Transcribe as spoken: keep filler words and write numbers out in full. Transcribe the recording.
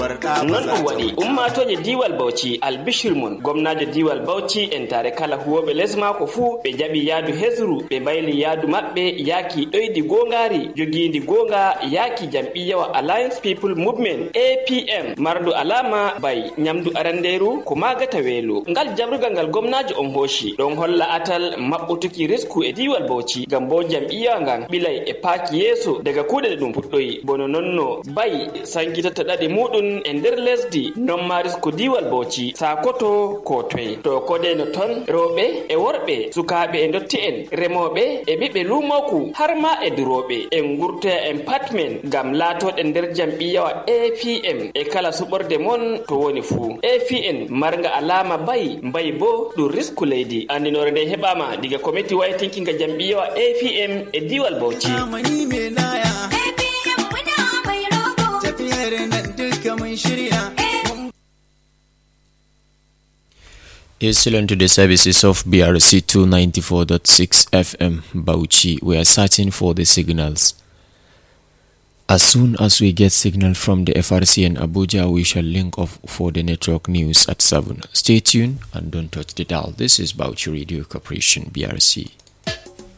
non ɗum waɗi ummatoje diwal Bauchi albishir mon gomnajo diwal Bauchi en tare kala huwoɓe lesma ko fuu ɓe jaɓi yaadu hesru ɓe mbayli yaadu maɓɓe yaaki ɗoydi gongari jogindi gonga yaaki jam'iyyawa Alliance People Movement A P M mardu alama bay nyamdu aranderu ko magata weelo ngal jabrugal ngal gomnajo on hoshi ɗon holla atal maɓɓutuki risku e diwal Bauchi ngam bo jam'iyya ngan ɓilay e paaki yeeso daga kuuɗe ɗe ɗum fuɗɗoyi bono nonno bay sankitata ɗaɗi muɗum e nder lesdi non ma risku diwal Bauchi sakoto ko toye to kodeno ton rewɓe e worɓe sukaɓe e dotti en remoɓe e ɓiɓɓe lumoku har ma e duroɓe en gurtoya en patmen ngam laatoɗe nder jam'iyyawa A P M e kala suɓorde mon to woni fuu A P M marga alama bay bay bo ɗum risku leydi andinore nde heɓama diga komiti waytinkinga jam'iyyawa A P M e diwal Bauchi. You're still on to the services of B R C two ninety-four point six F M Bauchi. We are searching for the signals. As soon as we get signal from the F R C in Abuja, we shall link off for the network news at seven. Stay tuned and don't touch the dial. This is Bauchi Radio Corporation, B R C.